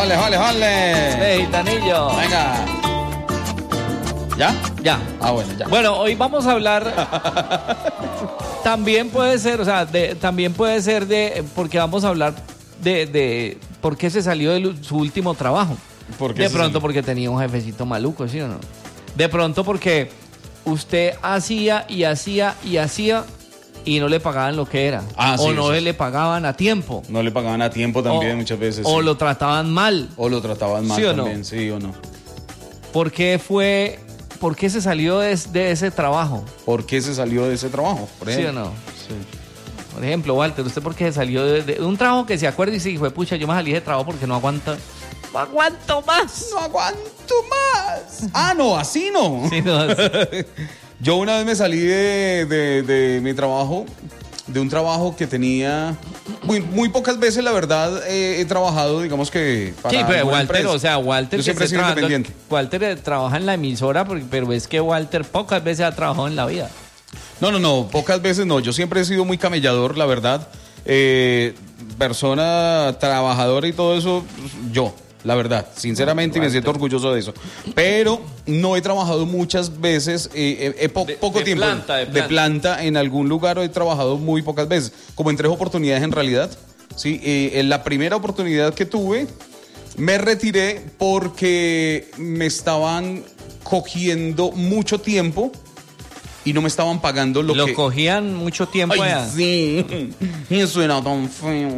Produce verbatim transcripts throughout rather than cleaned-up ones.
jale, jale, jale. Hey, Gitanillo. Venga. ¿Ya? Ya. Ah, bueno, ya. Bueno, hoy vamos a hablar. También puede ser, o sea, de, también puede ser de. Porque vamos a hablar de, de por qué se salió de su último trabajo. ¿Por qué de se pronto salió? porque tenía un jefecito maluco, ¿sí o no? De pronto porque usted hacía y hacía y hacía y no le pagaban lo que era. Ah, o sí, no eso le pagaban a tiempo. No le pagaban a tiempo también o, muchas veces. O sí. lo trataban mal. O lo trataban mal ¿Sí o no? también, sí o no. ¿Por qué fue, por qué se salió de, de ese trabajo? ¿Por qué se salió de ese trabajo? Por ¿Sí o ejemplo? no? Sí. Por ejemplo, Walter, ¿usted por qué se salió de, de un trabajo que se acuerda y se dijo, pucha, yo me salí de trabajo porque no aguanta, no aguanto más? No aguanto más. Ah, no, así no. Sí, no, así. Yo una vez me salí de, de, de mi trabajo, de un trabajo que tenía muy, muy pocas veces, la verdad, eh, he trabajado, digamos que para Sí, pero alguna Walter, empresa. o sea, Walter, Yo que siempre he esté sido trabajando- independiente. Walter eh, trabaja en la emisora, porque- pero es que Walter pocas veces ha trabajado en la vida. No, no, no, pocas veces no. Yo siempre he sido muy camellador, la verdad. Eh, persona trabajadora y todo eso, yo, la verdad. Sinceramente, y me siento orgulloso de eso. Pero no he trabajado muchas veces, eh, eh, po- De- poco de tiempo. planta, de planta. planta en algún lugar he trabajado muy pocas veces. Como en tres oportunidades en realidad. Sí, eh, en la primera oportunidad que tuve, me retiré porque me estaban cogiendo mucho tiempo y no me estaban pagando lo, Lo que... cogían mucho tiempo Ay, allá. sí. Y suena tan feo.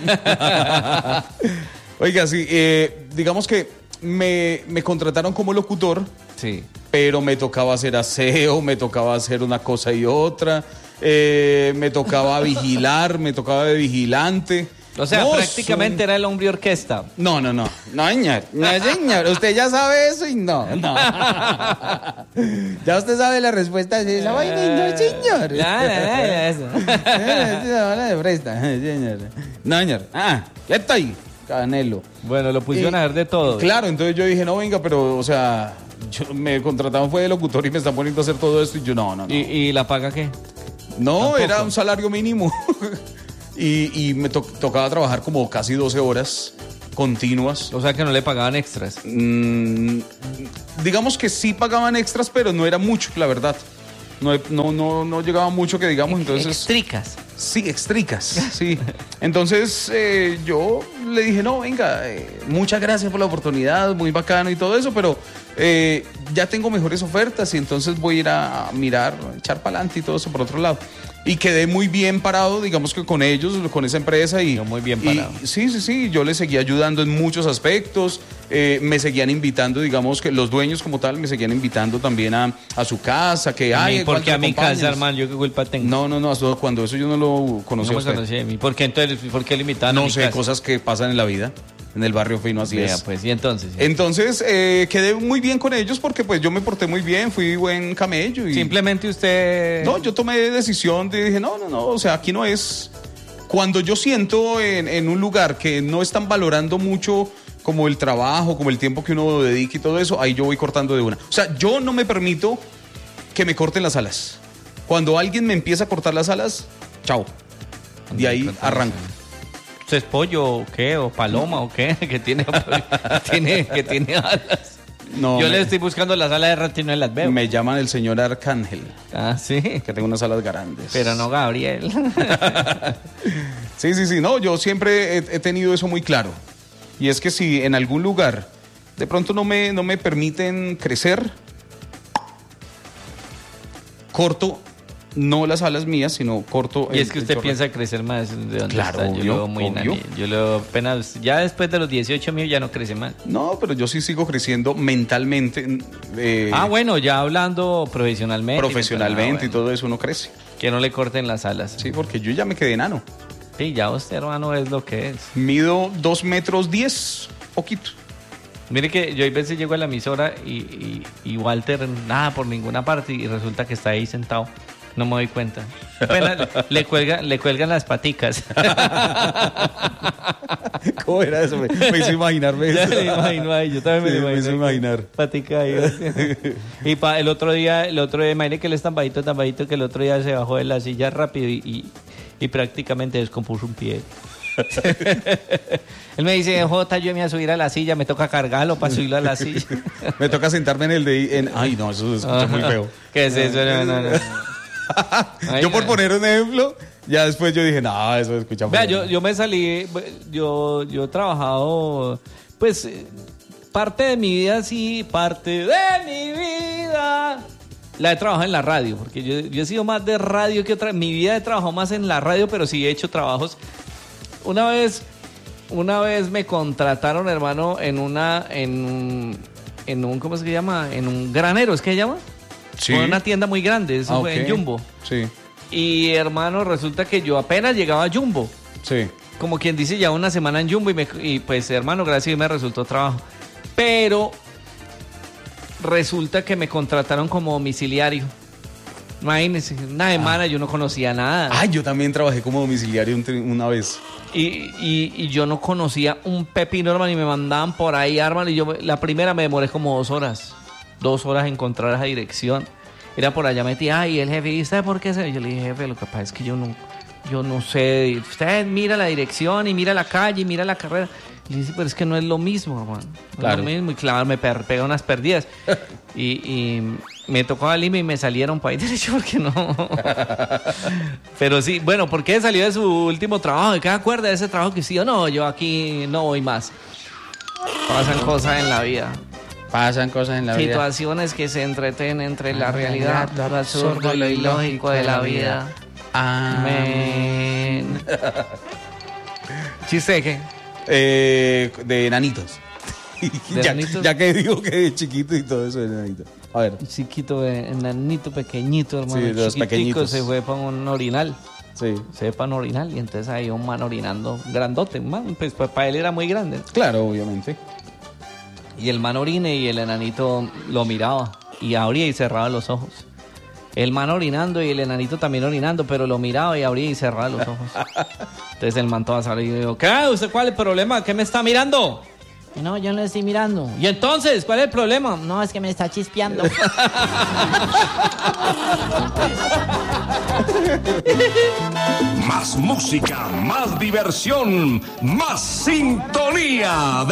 Oiga, sí, eh, digamos que me, me contrataron como locutor, Sí. pero me tocaba hacer aseo, me tocaba hacer una cosa y otra, eh, me tocaba vigilar, me tocaba de vigilante. O sea, No, prácticamente son- era el hombre orquesta. No, no, no. No, señor. No, señor. Usted ya sabe eso y no. No. Ya usted sabe la respuesta de esa vaina y no, señor. Ya, ya, ya, ya, eso. Esa bala de presta, señor. No, señor. Ah, ¿qué está ahí? Canelo. Bueno, lo pusieron Y- a ver de todo. Claro, entonces yo dije, no, venga, pero, o sea, yo me contrataron fue de locutor y me están poniendo a hacer todo esto y yo, no, no, no. ¿Y, y la paga qué? No, Tampoco. era un salario mínimo. y, y me to- tocaba trabajar como casi doce horas continuas. O sea, que no le pagaban extras. Mm, digamos que sí pagaban extras, pero no era mucho, la verdad. No, no, no, no llegaba mucho que digamos, entonces... Extricas. Sí, extricas, sí. Entonces eh, yo le dije, no, venga, eh, muchas gracias por la oportunidad, muy bacano y todo eso, pero eh, ya tengo mejores ofertas y entonces voy a ir a mirar, a echar para adelante y todo eso por otro lado. Y quedé muy bien parado, digamos que con ellos, con esa empresa. Y, Quedó muy bien y- parado. sí, sí, sí, yo les seguía ayudando en muchos aspectos, eh, me seguían invitando, digamos que los dueños como tal, me seguían invitando también a, a su casa, que A mí, hay... porque a mi casa, hermano, yo qué culpa tengo. No, no, no, eso- cuando eso yo no lo conocía No a me usted. conocía de mí. ¿Por qué entonces? ¿Por qué le invitaban a No mi sé, casa? cosas que pasan en la vida, en el barrio fino, así Vea, es. pues, y entonces. Entonces, eh, quedé muy bien con ellos porque pues yo me porté muy bien, fui buen camello y... Simplemente usted... No, yo tomé decisión de dije, no, no, no, o sea, aquí no es... Cuando yo siento en, en un lugar que no están valorando mucho como el trabajo, como el tiempo que uno dedica y todo eso, ahí yo voy cortando de una. O sea, yo no me permito que me corten las alas. Cuando alguien me empieza a cortar las alas, chao. De ahí arranco. ¿Usted es pollo o qué? ¿O paloma o qué? Que tiene, tiene, que tiene alas. No, Yo me, le estoy buscando las alas de rato y no las veo. me llaman el señor Arcángel, Ah, sí. que tengo unas alas grandes. Pero no Gabriel. Sí, sí, sí, no, yo siempre he, he tenido eso muy claro. Y es que si en algún lugar de pronto no me, no me permiten crecer, corto no las alas mías, sino corto... Y el- es que el usted chorro. piensa crecer más de donde Claro, está. Yo obvio, lo veo muy obvio. nani. Yo lo veo apenas... Ya después de los dieciocho míos ya no crece más. No, pero yo sí sigo creciendo mentalmente. eh, Ah, bueno, ya hablando profesionalmente. profesionalmente Ah, y todo eso uno crece. bueno, que no le corten las alas. Sí, porque yo ya me quedé enano. Sí, ya usted, hermano, es lo que es. Mido dos metros diez, poquito. Mire que yo a veces llego a la emisora y, y, y Walter nada por ninguna parte y resulta que está ahí sentado. No me doy cuenta. Apenas le, cuelga, le cuelgan las paticas. ¿Cómo era eso? Me, me hizo imaginarme Ya eso. me lo imagino ahí, yo también me Sí, lo me imagino. hizo imaginar. Patica ahí. Y pa, el otro día, el otro día, imagínate que él es tan bajito, tan bajito que el otro día se bajó de la silla rápido y, y, y prácticamente descompuso un pie. Él me dice, Jota, yo me voy a subir a la silla, me toca cargarlo para subirlo a la silla. Me toca sentarme en el de... En, ay, no, eso se escucha muy feo. ¿Qué es eso? No, no, no. Yo por poner un ejemplo, ya después yo dije, no, eso se escucha Vea, feo. yo, yo me salí, yo, yo he trabajado, pues, parte de mi vida, sí, parte de mi vida... La he trabajado en la radio, porque yo, yo he sido más de radio que otra. Mi vida he trabajado más en la radio, pero sí he hecho trabajos. Una vez, una vez me contrataron, hermano, en una, en, en un, ¿cómo se llama? En un granero, ¿es que se llama? Sí. Fue una tienda muy grande, eso Ah, fue ok. en Jumbo. Sí, Y hermano, resulta que yo apenas llegaba a Jumbo. sí. Como quien dice, ya una semana en Jumbo y, me, y pues, hermano, gracias a Dios me resultó trabajo. Pero resulta que me contrataron como domiciliario. Imagínense, una semana yo no conocía nada. Ay, yo también trabajé como domiciliario un tri- una vez. Y, y, y yo no conocía un pepino, hermano, y me mandaban por ahí, hermano, y yo la primera me demoré como dos horas. Dos horas en encontrar esa dirección. Era por allá metida, ay, el jefe, ¿y usted por qué se...? Yo le dije, jefe, lo que pasa es que yo no, yo no sé. Usted mira la dirección y mira la calle y mira la carrera. Y dice, pero es que no es lo mismo, hermano. No Claro. es lo mismo. Y claro, me per- pega unas perdidas. y, y me tocó a Lima y me salieron para ir derecho porque no. Pero sí, bueno, ¿por qué salió de su último trabajo? ¿De qué acuerda de ese trabajo que sí o no? Yo aquí no voy más. Pasan cosas en la vida. Pasan cosas en la vida. Situaciones que se entretienen entre la Ah, realidad, lo lo absurdo y lo ilógico de la vida. Amén. ¿Chiste qué? Eh, de enanitos. ¿De ya, enanitos? ya que digo que de chiquito y todo eso de enanitos. A ver. Chiquito, eh, enanito, pequeñito, hermano. Sí, de los Chiquitico, pequeñitos. se fue para un orinal. Sí. Se fue para un orinal y entonces ahí un man orinando grandote. Un man, pues, pues para él era muy grande. Claro, obviamente. Y el man orine y el enanito lo miraba y abría y cerraba los ojos. El man orinando y el enanito también orinando, pero lo miraba y abría y cerraba los ojos. Entonces el man todo salió y le dijo, ¿qué? ¿Usted cuál es el problema? ¿Qué me está mirando? No, yo no lo estoy mirando. ¿Y entonces cuál es el problema? No, es que me está chispeando. Más música, más diversión, más sintonía.